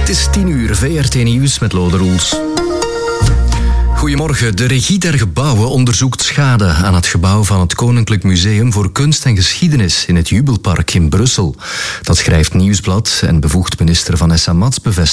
Het is 10:00, VRT Nieuws met Lode Roels. Goedemorgen. De Regie der Gebouwen onderzoekt schade aan het gebouw van het Koninklijk Museum voor Kunst en Geschiedenis in het Jubelpark in Brussel. Dat schrijft Nieuwsblad en bevoegd minister Vanessa Mats bevestigt